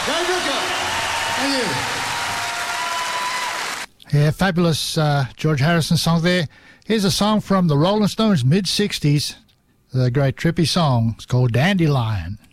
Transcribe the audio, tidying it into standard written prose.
Dave Rooker. Thank you. Yeah, fabulous George Harrison song there. Here's a song from the Rolling Stones, mid-60s. The great trippy song. It's called Dandelion.